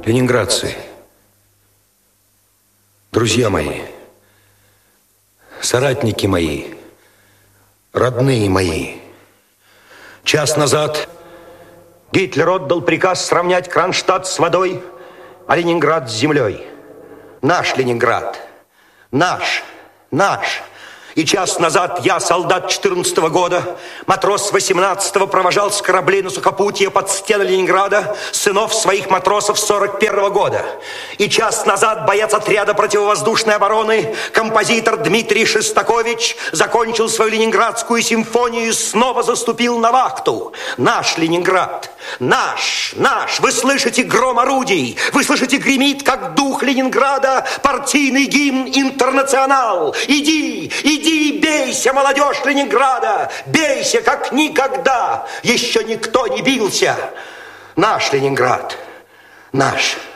Ленинградцы, друзья мои, соратники мои, родные мои, час назад Гитлер отдал приказ сравнять Кронштадт с водой, а Ленинград с землей. Наш Ленинград, наш. И час назад я, солдат 14-го года, матрос 18-го, провожал с кораблей на сухопутье под стены Ленинграда сынов своих матросов 41-го года. И час назад боец отряда противовоздушной обороны, композитор Дмитрий Шостакович, закончил свою ленинградскую симфонию и снова заступил на вахту. Наш Ленинград, наш. Вы слышите гром орудий, вы слышите, гремит, как дух Ленинграда, партийный гимн «Интернационал». Иди, бейся, молодежь Ленинграда, бейся, как никогда. Еще никто не бился. Наш Ленинград, наш.